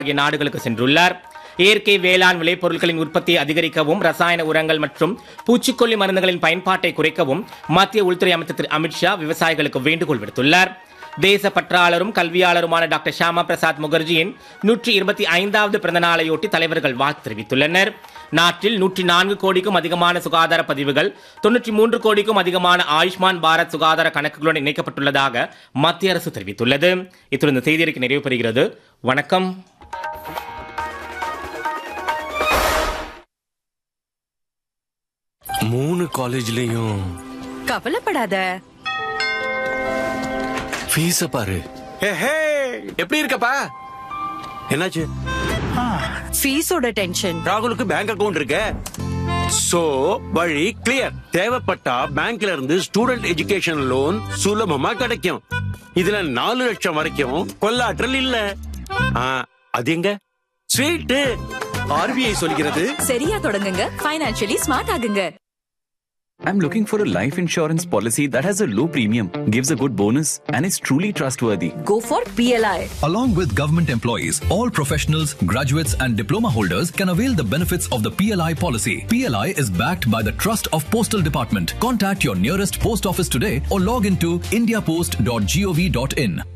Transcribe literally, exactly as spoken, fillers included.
ஆகிய நாடுகளுக்கு சென்றுள்ளார். இயற்கை வேளாண் விளைபொருட்களின் உற்பத்தியை அதிகரிக்கவும் ரசாயன உரங்கள் மற்றும் பூச்சிக்கொல்லி மருந்துகளின் பயன்பாட்டை குறைக்கவும் மத்திய உள்துறை அமைச்சர் திரு அமித்ஷா விவசாயிகளுக்கு வேண்டுகோள் விடுத்துள்ளார். தேச பற்றாளரும் கல்வியாளருமான டாக்டர் ஷியாமா பிரசாத் முகர்ஜியின் நூற்றி இருபத்தி ஐந்தாவது பிறந்த நாளையொட்டி தலைவர்கள் வாழ்த்து தெரிவித்துள்ளனர். நாட்டில் நூற்றி நான்கு கோடிக்கும் அதிகமான சுகாதார பதிவுகள், தொன்னூற்றி மூன்று கோடிக்கும் அதிகமான ஆயுஷ்மான் பாரத் சுகாதார கணக்குகளுடன் இணைக்கப்பட்டுள்ளதாக மத்திய அரசு தெரிவித்துள்ளது. இத்துடன் இந்த செய்தியறிக்கை நிறைவு பெறுகிறது. வணக்கம். மூணு காலேஜ்லயும் கவலைப்படாத. ஃபீஸ பாரு. எப்படி இருக்கப்பா? என்னாச்சு? ஃபீஸோட டென்ஷன். ராகுலுக்கு பேங்க் அக்கவுண்ட் இருக்கு. சோ வழி கிளியர். தேவைப்பட்டா பேங்க்ல இருந்து ஸ்டூடெண்ட் எஜுகேஷன் லோன் சுலபமா கிடைக்கும். இதுல நாலு லட்சம் வரைக்கும் கொள்ளாற்றல் இல்ல. அது எங்க ஸ்வீட்? ஆர்பிஐ சொல்கிறது சரியா தொடங்குங்க, ஃபைனான்சியலி ஸ்மார்ட் ஆகுங்க. I'm looking for a life insurance policy that has a low premium, gives a good bonus, and is truly trustworthy. Go for P L I. Along with government employees, all professionals, graduates, and diploma holders can avail the benefits of the P L I policy. P L I is backed by the Trust of Postal Department. Contact your nearest post office today or log into india post dot gov dot in.